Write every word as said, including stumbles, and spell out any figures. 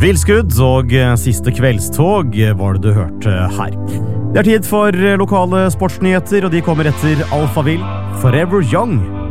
Vilskudd og siste kveldstog var det du hørte her. Det er tid for lokale sportsnyheter, og de kommer etter Alphaville, Forever Young